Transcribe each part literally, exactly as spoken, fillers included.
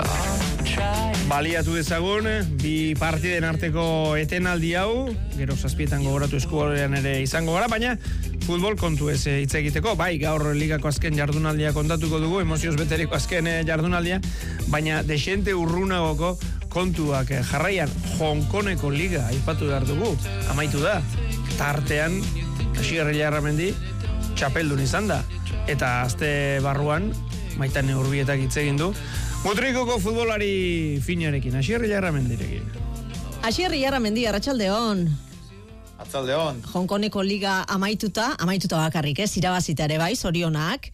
Baliatu dezagun, bi partiden arteko etenaldi hau, gero zazpietan gogoratu eskuborean ere izango gara, baina futbol kontu ez hitz egiteko, bai, gaur ligako azken jardunaldia kontatuko dugu, emozioz beteriko azken jardunaldia, baina desente urrunagoko kontuak jarraian Hongkoneko liga aipatu behar dugu, amaitu da, tartean, Asier Illarramendi, txapeldun izan da, eta azte barruan, Maitane Urbietak hitz egin du, Mutrikoko futbolari finarekin, Asier Illarramendirekin. Asier Illarramendi, arratsaldeon. Arratsaldeon. Hongkoneko liga amaituta, amaituta bakarrik, ez, irabazita ere bai, zorionak.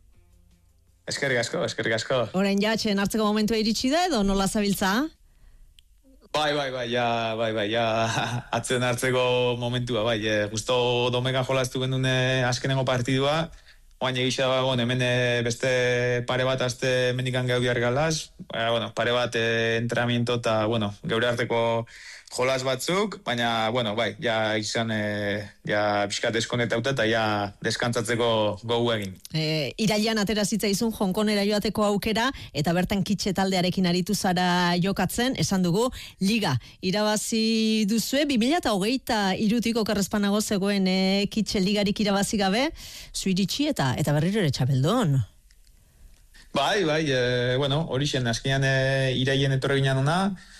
Eskerrik asko, eskerrik asko. Orain ja, txen hartzeko momentua iritsi da edo nola zabiltza? Bai, bai, bai, ja, bai, bai, ja, atzen hartzeko momentua, bai, e, justo domeka jolaztu gendun azkenengo partidua, oain egisa dago, hemen beste pare bat azte menikan gau behar galaz, e, bueno, pare bat e, entrenamiento eta, bueno, geure arteko jolas batzuk, baina, bueno, bai, ja izan, e, ja pixkat eskonetauta eta ja deskantzatzeko gogu egin. E, irailean atera zitzaizun Hongkonera joateko aukera, eta bertan kitxe taldearekin aritu zara jokatzen, esan dugu, liga. Irabazi duzue, bi mila hogeita irutiko karrezpanago zegoen e, kitxe ligarik irabazi gabe, zuiritsi eta, eta berriro ere txapeldon. Bai, bai, e, bueno, hori zen, azkenean e, iraien etorri ginen ona,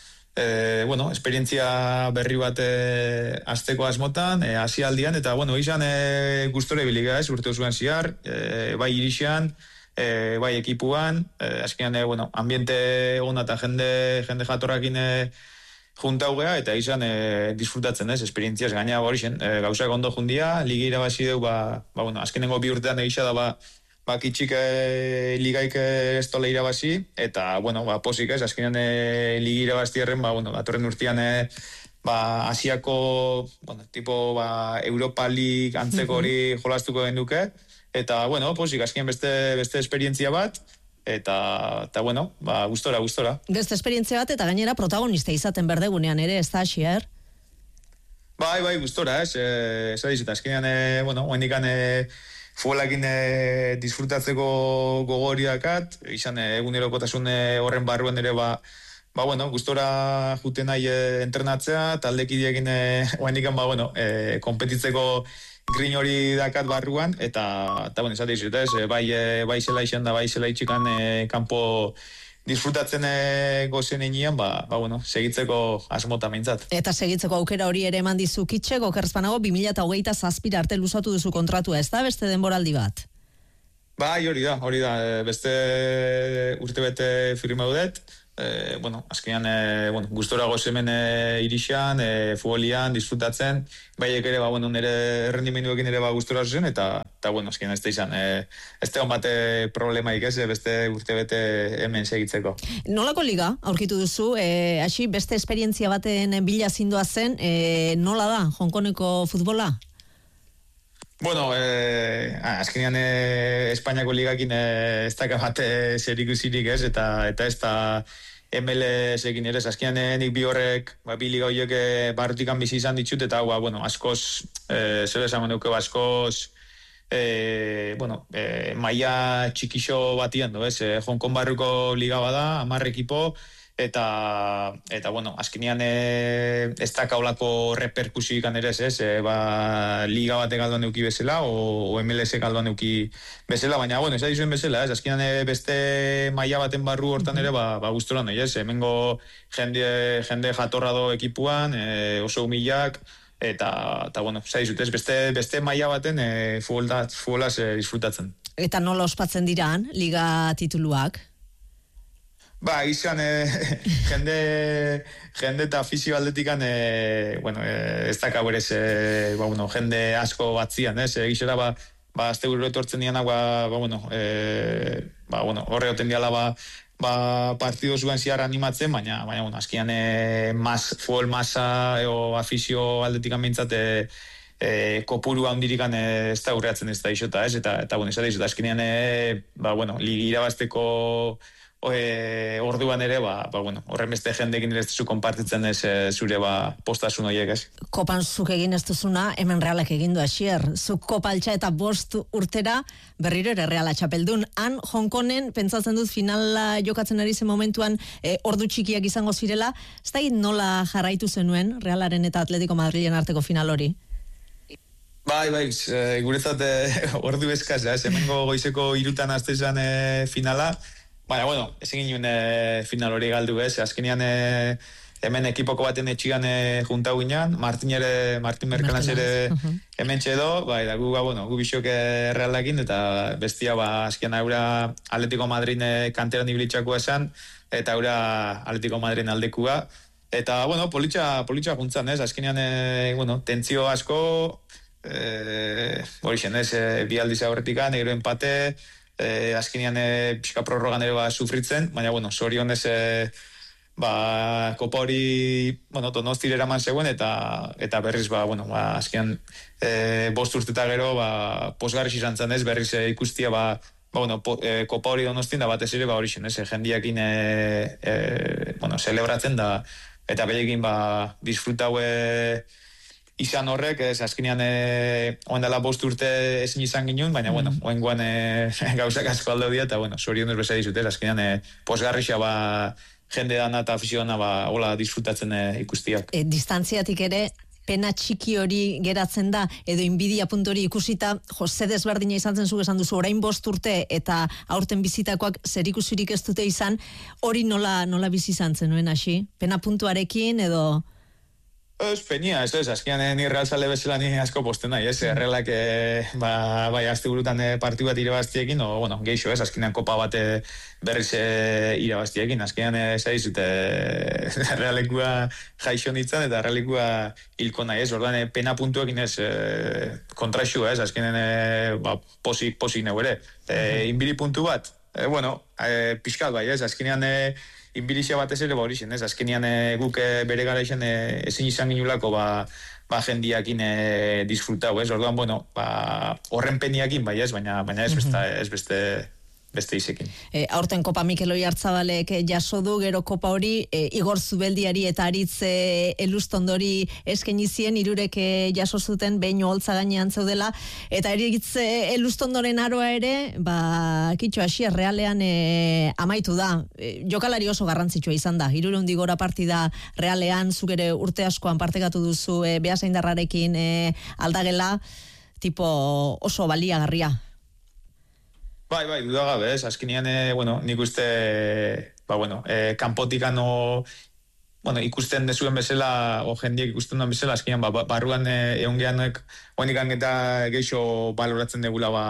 E, bueno, esperientzia berri bat e, azteko asmotan, e, hasialdian, eta, bueno, izan e, gustore biliga, ez, urte zuen ziar, e, bai irixan, e, bai ekipuan, e, azkenean, e, bueno, ambiente ona eta jende, jende jatorrakin e, junta hugea, eta izan e, disfrutatzen, ez, esperientziaz gaina hori zen, e, gauzak ondo jundia, ligi irabazi deu, ba, ba, bueno, azkenengo bi urtean egisa da, ba, Ba, kitxik e, ligaik ez tola irabazi, eta, bueno, ba, posik ez, azkenean e, ligi irabazti erren, ba, bueno, datorren urtean, e, ba, Asiako, bueno, tipo, ba, Europa League antzeko hori jolastuko den duke, eta, bueno, posik, azkenean beste, beste esperientzia bat, eta, eta, bueno, ba, gustora, gustora. Beste esperientzia bat, eta gainera protagonista izaten berdegunean ere, ez da, Asier? Bai, bai, gustora, ez, ez da dizut, azkenean, e, bueno, oendikan, e, futbolakin e, disfrutatzeko gogoriakat, izan e, egunerokotasun horren barruan ere, ba, ba bueno, gustora juten nahi e, entrenatzea, taldekidiekin e, oendikan, ba, bueno, e, kompetitzeko grin hori dakat barruan, eta, eta bueno, izate izut, ez, e, bai, e, bai zela izan da, bai zela itxikan e, kanpo disfrutatzen e, gozen enean, ba, ba, bueno, segitzeko asmota mintzat. Eta segitzeko aukera hori ere eman dizu kitxeko, kerrezpanago, bi mila hogeita zazpira arte luzatu duzu kontratua, ez da, beste denboraldi bat? Bai, hori da, hori da, beste urtebete firma dudet, e, bueno, azkenean, e, bueno, gustora gozemen e, irixan, e, futbolian, disfrutatzen, baiek ere, ba, bueno, nire rendimenduekin ere ba gustora zen, eta, eta bueno, azkenean ez da izan, e, ez da bate problemaik ez, beste urtebete hemen segitzeko. Nolako liga, aurkitu duzu, e, hasi beste esperientzia baten bila zindua zen, e, nola da, Hongkoneko futbola? Bueno, eh, azkenean eh, Espainiako ligakin eh, ez daka bat eh, zerikusirik ez, eta, eta ez da M L S-ekin ere, azkenean nik bi horrek, ba, bi liga horiek eh, barrutikan bizi izan ditut, eta ba, bueno, askoz, eh, zer esan duke, askoz, eh, bueno, eh, maia txikixo batian, do, ez, eh, Hong Kong barruko liga bada, hamar ekipo, eta, eta bueno, azkenean e, ez da kaulako reperkusik ere ez, ez, e, ba, liga batek aldoan euki bezala, o, o M L S-ek aldoan euki bezala, baina, bueno, ez da dizuen bezala, ez, azkenean e, beste maila baten barru hortan ere, ba, ba gustora nahi, ez, hemengo jende, jende jatorra do ekipuan, e, oso humilak, eta, eta bueno, ez da dizut, ez, beste, beste maila baten e, futbolaz e, disfrutatzen. Eta nola ospatzen diran, liga tituluak? Ba, izan, eh, jende, jende eta afizio aldetikan, eh, bueno, eh, ez daka berez, eh, ba, bueno, jende asko batzian, ez, eh, gizera, ba, ba, azte gure etortzen diana, ba, ba, bueno, eh, ba, bueno, horre oten diala, ba, ba, partido zuen ziar animatzen, baina, baina, bueno, azkian, eh, mas, futbol masa, eo, afizio aldetikan bintzat, eh, eh, kopuru handirikan eh, ez da urreatzen ez da isota, ez, eta, eta, bueno, ez da isota, azkinean, eh, ba, bueno, ligi irabazteko E, orduan ere, ba, ba, bueno, horren beste jendekin ere ez duzu konpartitzen ez e, zure ba, postasun horiek ez. Kopan zuk egin ez duzuna, hemen Realak egin du Asier. Zuk kopa altxa eta bost urtera berriro ere Reala txapeldun. Han, Hongkonen, pentsatzen dut finala jokatzen ari zen momentuan e, ordu txikiak izango zirela. Ez da nola jarraitu zenuen Realaren eta Atletico Madrilen arteko final hori? Bai, bai, e, guretzat e, ordu eskaz, ez, hemengo goizeko irutan aztezan e, finala. Baina, bueno, ezin ginen e, final hori galdu ez, azkenean e, hemen ekipoko baten etxigan e, junta guinan, Martin ere, Martin Merkanaz ere uh-huh. hemen txedo, bai, da gu, ba, bueno, gu bisok Realakin, eta bestia, ba, azkenean aura Atletico Madrid kanteran ibilitxako esan, eta aura Atletico Madrid aldekua, eta, bueno, politxa, politxa juntzan ez, azkenean, e, bueno, tentzio asko, e, hori zen ez, e, bi aldiz aurretikan, egero empate, Eh, azkenean eh, pixka prorrogan ere ba, sufritzen, baina, bueno, zorionez eh, ba, kopa hori, bueno, Donostir eraman zegoen, eta, eta berriz, ba, bueno, ba, azkenean eh, bost urteta gero, ba, posgarriz izan zen ez, berriz eh, ikustia, ba, ba, bueno, po, eh, kopa hori Donostin, da batez ere, ba, hori zen, ez, jendiakin eh, eh, bueno, celebratzen, da, eta behekin, ba, disfrutaue izan horrek, ez, azkenean e, oen dela bost urte ezin izan ginen, baina, mm. bueno, oen guan e, gauzak asko aldo dira, eta, bueno, zorionez beza dizut, ez, azkenean e, posgarrixa, ba, jende dana eta afizioana, ba, hola disfrutatzen e, ikustiak. E, distantziatik ere, pena txiki hori geratzen da, edo inbidia puntu hori ikusita, jo, ze desberdina izan zen zu esan duzu, orain bost urte, eta aurten bizitakoak zer ikusirik ez dute izan, hori nola, nola bizi izan zenuen hasi? Pena puntuarekin, edo... Ez, penia, ez ez, azkenean ni Real zale bezala ni asko posten nahi, ez, Realak e, ba, bai, azte burutan e, partiu bat irabaztiekin, o, bueno, geixo, ez, azkenean kopa bat e, berriz e, irabaztiekin, azkenean ez aiz, eta Realekua jaixo nintzen, eta Realekua hilko nahi, ez, orduan e, pena puntuekin ez, e, kontraxu, ez, azkenean e, ba, posik, posik neu ere, e, inbiri puntu bat, e, bueno, e, pixkat bai, ez, azkenean e, inbilizia batez ere, ba hori zen, ez? Azkenean e, guk e, bere gara izan e, ezin izan ginulako, ba, ba jendiakin e, disfrutau, ez? Orduan, bueno, ba, horren peniakin, bai ez, baina, baina ez beste, ez beste, beste izekin. E, aurten Kopa Mikel Oiartzabalek jaso du, gero Kopa hori, e, Igor Zubeldiari eta Aritz e, Elustondori eskaini zien, hirurek e, jaso zuten, behin holtza gainean zeudela, eta Aritz e, Elustondoren aroa ere, ba, kitxo hasi Realean e, amaitu da. E, jokalari oso garrantzitsua izan da, hirureundik gora partida Realean, zuk ere urte askoan partekatu duzu e, Beasaindarrarekin e, aldagela, tipo oso baliagarria. Bai, bai, dudagabe, ez, azkenean, e, bueno, nik uste, ba, bueno, e, kanpotikano, bueno, ikusten dezuen bezala, o jendiek ikusten duen bezala, azkenean, ba, barruan e, egon gehanek, oenikan eta geixo baloratzen degula, ba,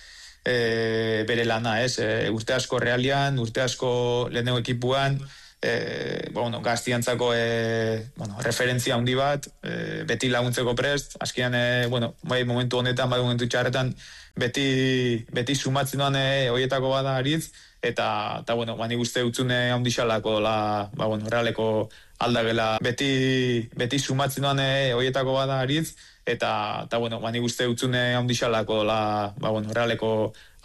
e, bere lana, ez, e, urte asko Realian, urte asko lehenengo ekipuan, e, ba, bueno, gaztiantzako, e, bueno, referentzia handi bat, e, beti laguntzeko prest, azkenean, e, bueno, bai, momentu honetan, bai, momentu txarretan, beti, beti sumatzen duan e, horietako bada Aritz, eta, eta bueno, bani guzti utzune handixalako dola, ba, bueno, Realeko aldagela, beti, beti sumatzen duan e, horietako bada Aritz, eta, eta bueno, bani guzti utzune handixalako dola, ba, bueno, Realeko